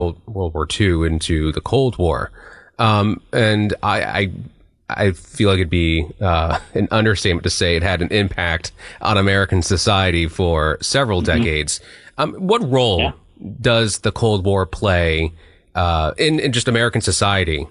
World War II into the Cold War. And I feel like it'd be an understatement to say it had an impact on American society for several decades. What role does the Cold War play in just American society?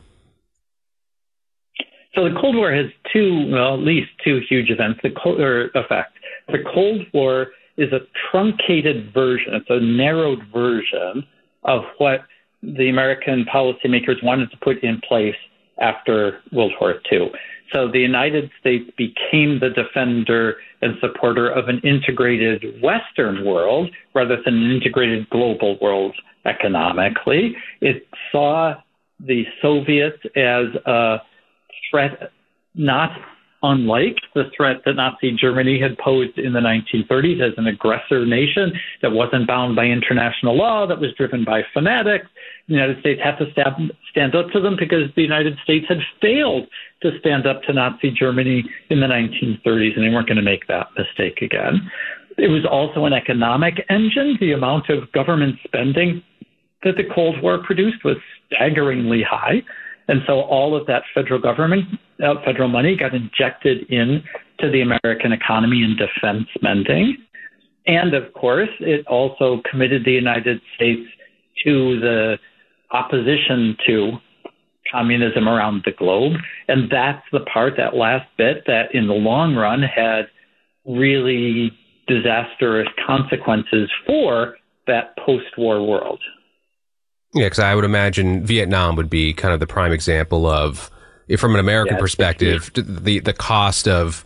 So the Cold War has at least two huge events. Effects. The Cold War is a truncated version. It's a narrowed version of what the American policymakers wanted to put in place after World War II. So the United States became the defender and supporter of an integrated Western world rather than an integrated global world economically. It saw the Soviets as a threat not unlike the threat that Nazi Germany had posed in the 1930s as an aggressor nation that wasn't bound by international law, that was driven by fanatics. The United States had to stand up to them because the United States had failed to stand up to Nazi Germany in the 1930s, and they weren't going to make that mistake again. It was also an economic engine. The amount of government spending that the Cold War produced was staggeringly high. And so all of that federal money got injected into the American economy and defense spending. And of course, it also committed the United States to the opposition to communism around the globe. And that's the part, that last bit, that in the long run had really disastrous consequences for that post-war world. Yeah, because I would imagine Vietnam would be kind of the prime example of, from an American perspective, the cost of,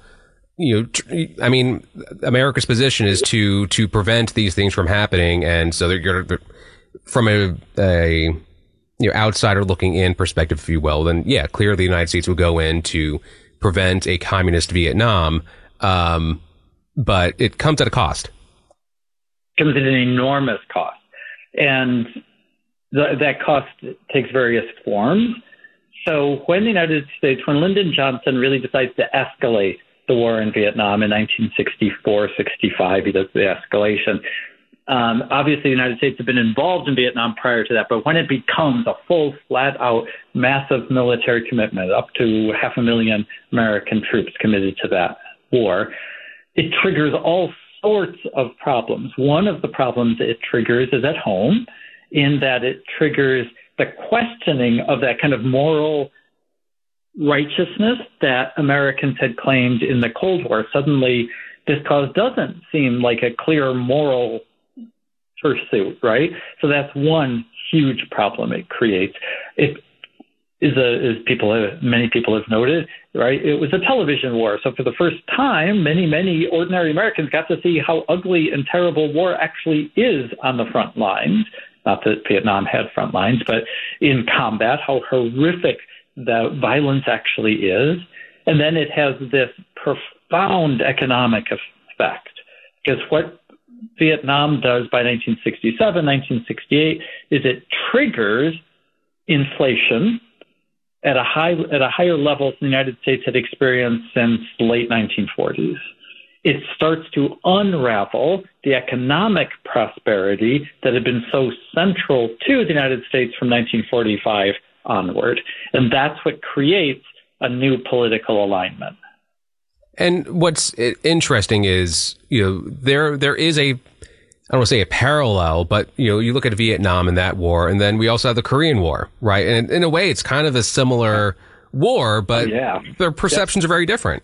America's position is to prevent these things from happening, and so they're from a outsider looking in perspective, if you will, then clearly the United States would go in to prevent a communist Vietnam, but it comes at a cost. It comes at an enormous cost, and that cost takes various forms. So when Lyndon Johnson really decides to escalate the war in Vietnam in 1964-65, he does the escalation. Obviously, the United States had been involved in Vietnam prior to that, but when it becomes a full, flat-out, massive military commitment, up to 500,000 American troops committed to that war, it triggers all sorts of problems. One of the problems it triggers is at home, in that it triggers the questioning of that kind of moral righteousness that Americans had claimed in the Cold War. Suddenly, this cause doesn't seem like a clear moral pursuit, right? So that's one huge problem it creates. It is many people have noted, right? It was a television war. So for the first time, many ordinary Americans got to see how ugly and terrible war actually is on the front lines. Not that Vietnam had front lines, but in combat, how horrific the violence actually is. And then it has this profound economic effect. Because what Vietnam does by 1967, 1968, is it triggers inflation at a higher level than the United States had experienced since the late 1940s. It starts to unravel the economic prosperity that had been so central to the United States from 1945 onward. And that's what creates a new political alignment. And what's interesting is, there is I don't want to say a parallel, but, you look at Vietnam and that war, and then we also have the Korean War, right? And in a way, it's kind of a similar war, but their perceptions are very different.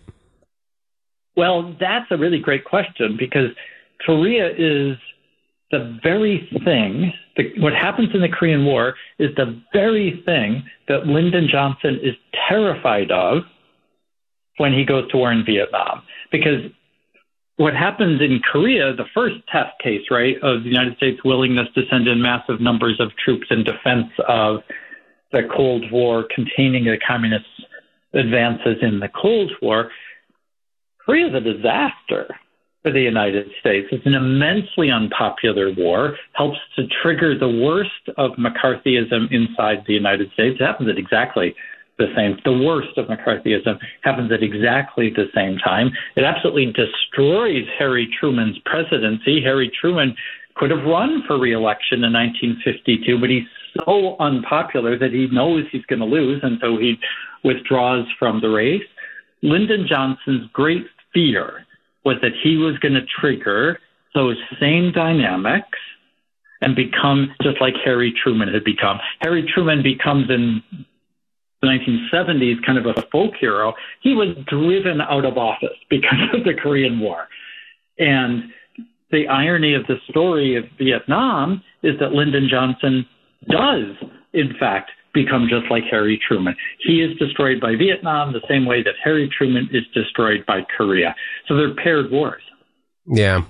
Well, that's a really great question, because Korea is the very thing, what happens in the Korean War is the very thing that Lyndon Johnson is terrified of when he goes to war in Vietnam. Because what happens in Korea, the first test case, right, of the United States' willingness to send in massive numbers of troops in defense of the Cold War, containing the communist advances in the Cold War, Korea is a disaster for the United States. It's an immensely unpopular war, helps to trigger the worst of McCarthyism inside the United States. It happens at exactly the same. The worst of McCarthyism happens at exactly the same time. It absolutely destroys Harry Truman's presidency. Harry Truman could have run for re-election in 1952, but he so unpopular that he knows he's going to lose, and so he withdraws from the race. Lyndon Johnson's great fear was that he was going to trigger those same dynamics and become just like Harry Truman had become. Harry Truman becomes in the 1970s kind of a folk hero. He was driven out of office because of the Korean War. And the irony of the story of Vietnam is that Lyndon Johnson does, in fact, become just like Harry Truman. He is destroyed by Vietnam the same way that Harry Truman is destroyed by Korea. So they're paired wars. Yeah.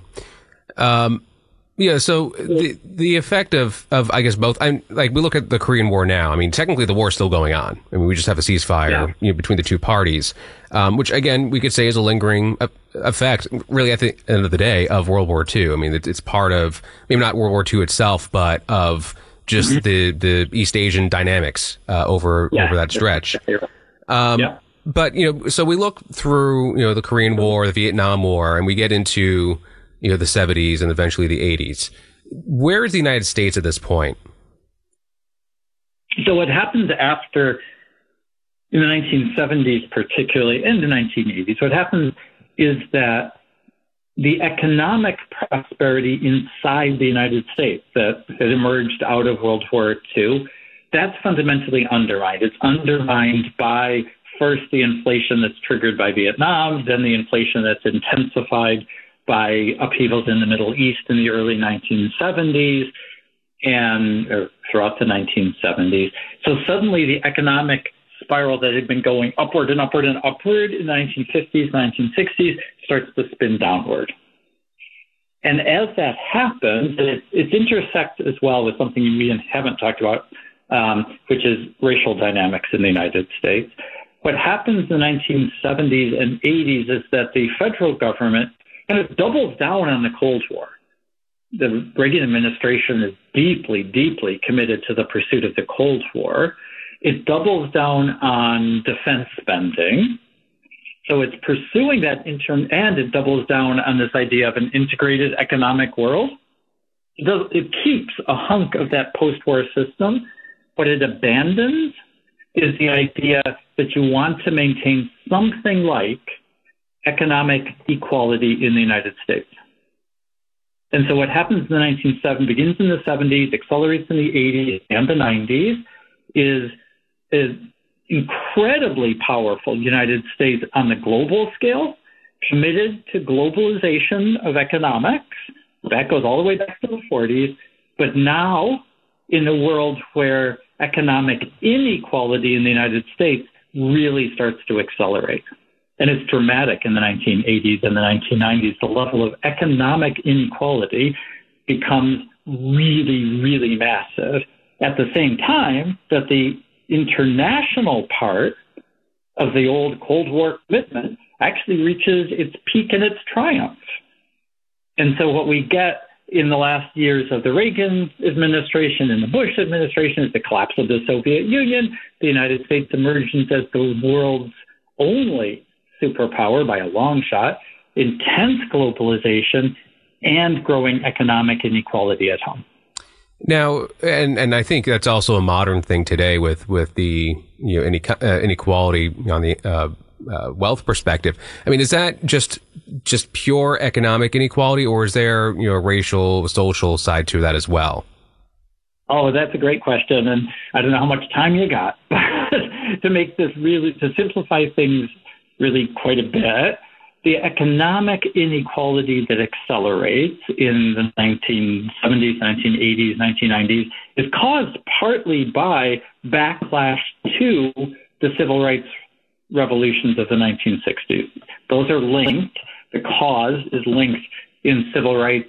So the effect of I guess both. We look at the Korean War now. I mean, technically the war is still going on. I mean, we just have a ceasefire between the two parties, which again we could say is a lingering effect, really at the end of the day, of World War II. I mean, it's part of maybe not World War II itself, but of just the East Asian dynamics over that stretch. But so we look through the Korean War, the Vietnam War, and we get into the 70s and eventually the 80s. Where is the United States at this point? So what happens after, in the 1970s particularly, and the 1980s, what happens is that the economic prosperity inside the United States that had emerged out of World War II, that's fundamentally undermined. It's undermined by, first, the inflation that's triggered by Vietnam, then the inflation that's intensified by upheavals in the Middle East in the early 1970s and throughout the 1970s. So suddenly the economic spiral that had been going upward and upward and upward in the 1950s, 1960s starts to spin downward. And as that happens, it intersects as well with something we haven't talked about, which is racial dynamics in the United States. What happens in the 1970s and 80s is that the federal government kind of doubles down on the Cold War. The Reagan administration is deeply, deeply committed to the pursuit of the Cold War. It doubles down on defense spending. So it's pursuing that and it doubles down on this idea of an integrated economic world. It keeps a hunk of that post-war system. What it abandons is the idea that you want to maintain something like economic equality in the United States. And so what happens in the 1970s, begins in the 70s, accelerates in the 80s and the 90s, is incredibly powerful United States on the global scale, committed to globalization of economics. That goes all the way back to the 40s. But now, in a world where economic inequality in the United States really starts to accelerate. And it's dramatic in the 1980s and the 1990s. The level of economic inequality becomes really, really massive. At the same time that the international part of the old Cold War commitment actually reaches its peak and its triumph. And so what we get in the last years of the Reagan administration and the Bush administration is the collapse of the Soviet Union, the United States emergence as the world's only superpower by a long shot, intense globalization, and growing economic inequality at home. Now, and I think that's also a modern thing today with the inequality on the wealth perspective. I mean, is that just pure economic inequality, or is there a racial, social side to that as well? Oh, that's a great question, and I don't know how much time you got to make this to simplify things really quite a bit. The economic inequality that accelerates in the 1970s, 1980s, 1990s is caused partly by backlash to the civil rights revolutions of the 1960s. Those are linked. The cause is linked in civil rights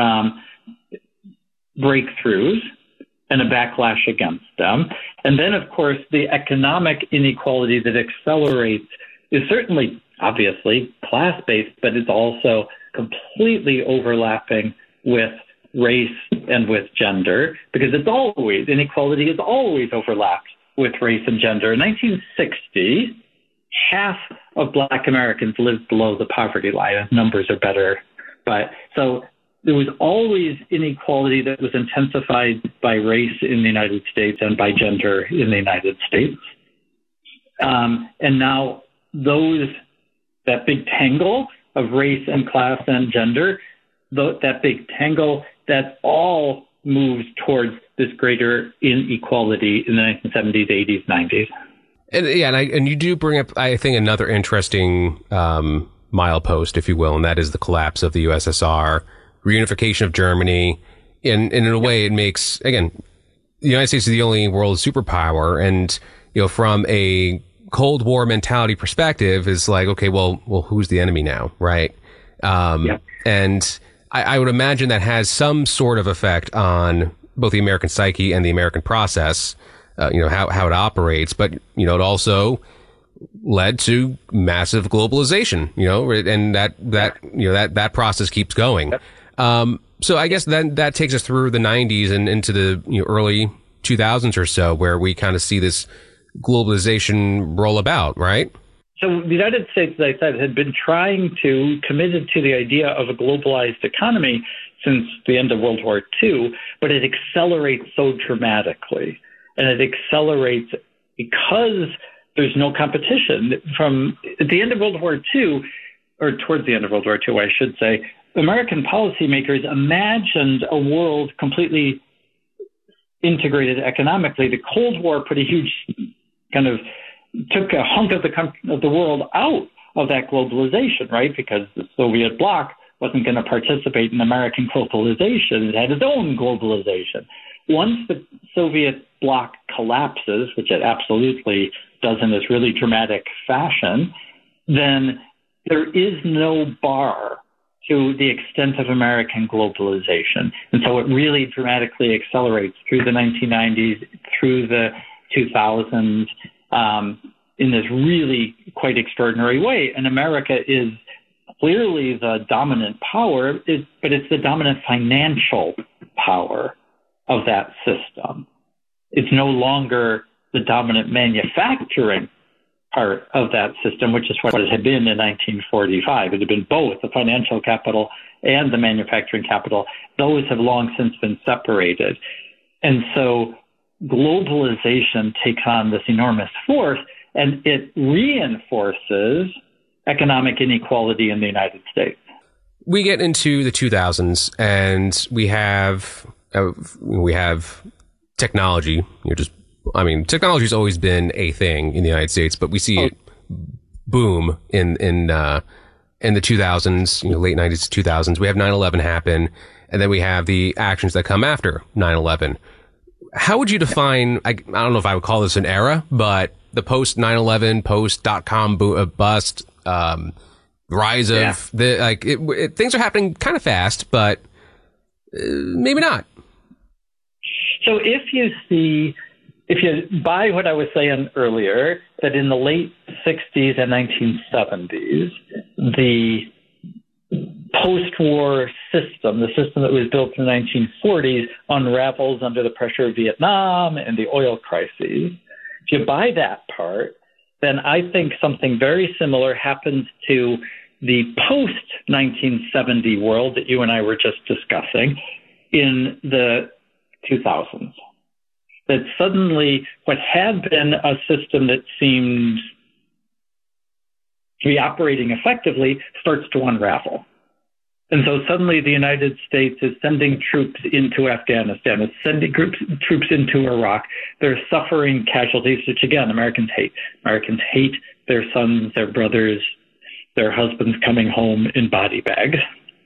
breakthroughs and a backlash against them. And then, of course, the economic inequality that accelerates is certainly, obviously, class-based, but it's also completely overlapping with race and with gender, because inequality is always overlapped with race and gender. In 1960, half of Black Americans lived below the poverty line. Numbers are better. But so there was always inequality that was intensified by race in the United States and by gender in the United States. And now that big tangle of race and class and gender, that big tangle, that all moves towards this greater inequality in the 1970s, 80s, 90s. And you do bring up, I think, another interesting milepost, if you will, and that is the collapse of the USSR, reunification of Germany. And in a way, it makes, again, the United States is the only world superpower. And, from a Cold War mentality perspective, is like, okay, well, who's the enemy now, right? And I would imagine that has some sort of effect on both the American psyche and the American process, how it operates. But, it also led to massive globalization, and that process keeps going. So I guess then that takes us through the 90s and into the early 2000s or so, where we kind of see this globalization roll about, right? So the United States, as I said, had been committed to the idea of a globalized economy since the end of World War II, but it accelerates so dramatically. And it accelerates because there's no competition. From at the end of World War II, or towards the end of World War II, I should say, American policymakers imagined a world completely integrated economically. The Cold War put a huge took a hunk of the world out of that globalization, right? Because the Soviet bloc wasn't going to participate in American globalization. It had its own globalization. Once the Soviet bloc collapses, which it absolutely does in this really dramatic fashion, then there is no bar to the extent of American globalization. And so it really dramatically accelerates through the 1990s, through the 2000s, in this really quite extraordinary way. And America is clearly the dominant power, but it's the dominant financial power of that system. It's no longer the dominant manufacturing part of that system, which is what it had been in 1945. It had been both the financial capital and the manufacturing capital. Those have long since been separated. And so globalization takes on this enormous force, and it reinforces economic inequality in the United States. We get into the 2000s, and we have technology. Technology's always been a thing in the United States, but we see it boom in the 2000s, late 90s, 2000s. We have 9/11 happen, and then we have the actions that come after 9/11. How would you define, I don't know if I would call this an era, but the post 9/11, post .com bust, rise of things are happening kind of fast, but maybe not. So if you buy what I was saying earlier, that in the late 60s and 1970s, the post-war system, the system that was built in the 1940s, unravels under the pressure of Vietnam and the oil crises. If you buy that part, then I think something very similar happens to the post-1970 world that you and I were just discussing in the 2000s. That suddenly what had been a system that seemed to be operating effectively starts to unravel. And so suddenly the United States is sending troops into Afghanistan, is sending troops into Iraq. They're suffering casualties, which again, Americans hate. Americans hate their sons, their brothers, their husbands coming home in body bags.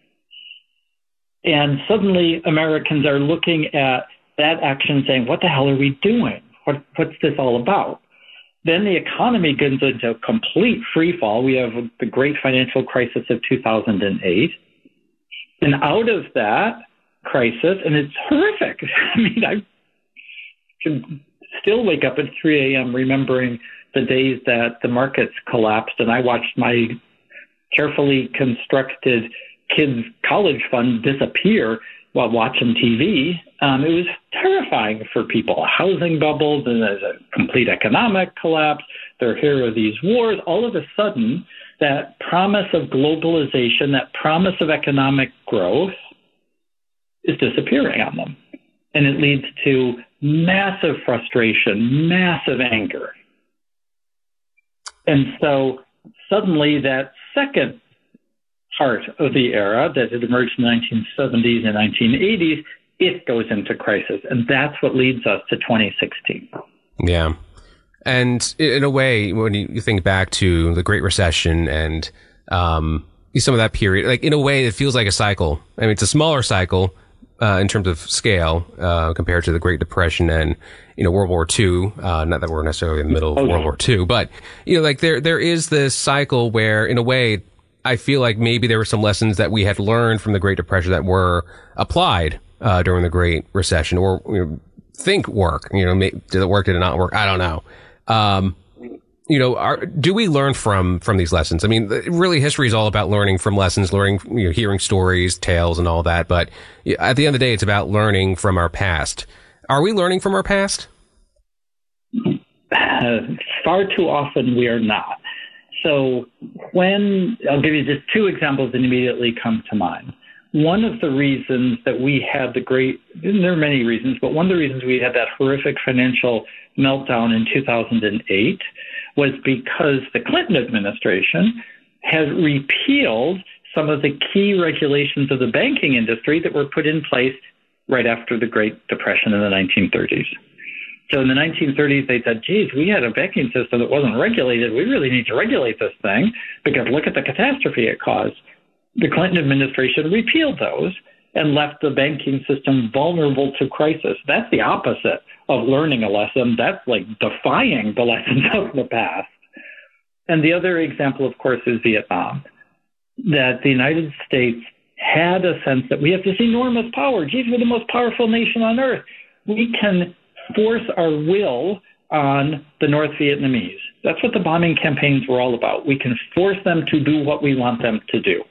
And suddenly Americans are looking at that action and saying, what the hell are we doing? What's this all about? Then the economy goes into complete free fall. We have the great financial crisis of 2008. And out of that crisis, and it's horrific. I can still wake up at 3 a.m. remembering the days that the markets collapsed, and I watched my carefully constructed kids' college fund disappear while watching TV. It was terrifying for people. Housing bubbles, and there's a complete economic collapse. Here are these wars. All of a sudden, that promise of globalization, that promise of economic growth is disappearing on them. And it leads to massive frustration, massive anger. And so suddenly that second part of the era that had emerged in the 1970s and 1980s, it goes into crisis. And that's what leads us to 2016. Yeah. And in a way, when you think back to the Great Recession and some of that period, like in a way, it feels like a cycle. I mean, it's a smaller cycle in terms of scale compared to the Great Depression and World War II. Not that we're necessarily in the middle of World War II, but like there is this cycle where, in a way, I feel like maybe there were some lessons that we had learned from the Great Depression that were applied during the Great Recession, or think work. Did it work? Did it not work? I don't know. Do we learn from these lessons? I mean, really, history is all about learning from lessons, hearing stories, tales, and all that. But at the end of the day, it's about learning from our past. Are we learning from our past? Far too often, we are not. So I'll give you just two examples that immediately come to mind. One of the reasons that we had there are many reasons, but one of the reasons we had that horrific financial meltdown in 2008 was because the Clinton administration had repealed some of the key regulations of the banking industry that were put in place right after the Great Depression in the 1930s. So in the 1930s, they said, geez, we had a banking system that wasn't regulated. We really need to regulate this thing because look at the catastrophe it caused. The Clinton administration repealed those and left the banking system vulnerable to crisis. That's the opposite of learning a lesson. That's like defying the lessons of the past. And the other example, of course, is Vietnam, that the United States had a sense that we have this enormous power. Geez, we're the most powerful nation on earth. We can force our will on the North Vietnamese. That's what the bombing campaigns were all about. We can force them to do what we want them to do.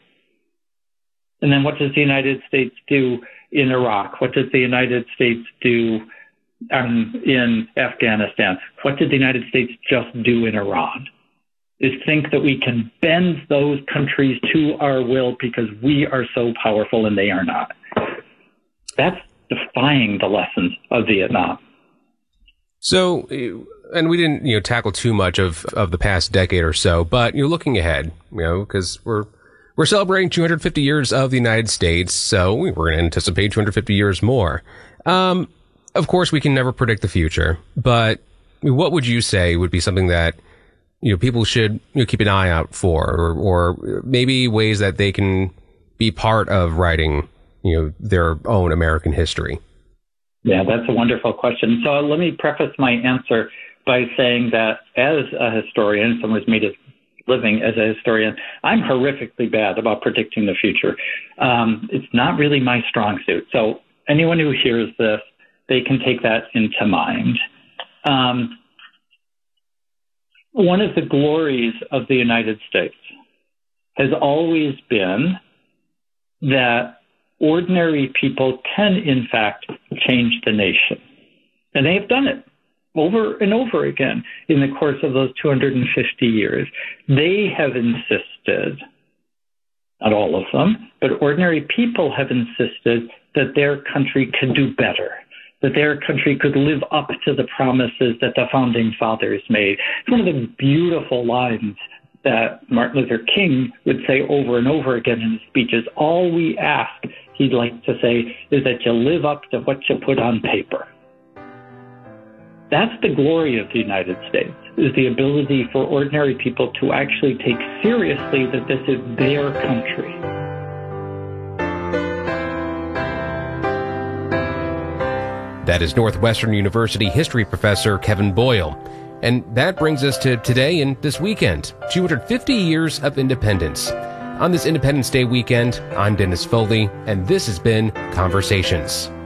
And then what does the United States do in Iraq? What does the United States do in Afghanistan? What did the United States just do in Iran? Is think that we can bend those countries to our will because we are so powerful and they are not. That's defying the lessons of Vietnam. So, and we didn't, tackle too much of the past decade or so, but you're looking ahead, because we're celebrating 250 years of the United States, so we're going to anticipate 250 years more. Of course, we can never predict the future, but what would you say would be something that people should keep an eye out for, or maybe ways that they can be part of writing their own American history? Yeah, that's a wonderful question. So let me preface my answer by saying that as a historian, someone who's made a living as a historian, I'm horrifically bad about predicting the future. It's not really my strong suit. So anyone who hears this, they can take that into mind. One of the glories of the United States has always been that ordinary people can, in fact, change the nation. And they have done it over and over again in the course of those 250 years. They have insisted, not all of them, but ordinary people have insisted that their country could do better, that their country could live up to the promises that the founding fathers made. It's one of the beautiful lines that Martin Luther King would say over and over again in his speeches. All we ask, he'd like to say, is that you live up to what you put on paper. That's the glory of the United States, is the ability for ordinary people to actually take seriously that this is their country. That is Northwestern University history professor Kevin Boyle. And that brings us to today and this weekend, 250 years of independence. On this Independence Day weekend, I'm Dennis Foley, and this has been Conversations.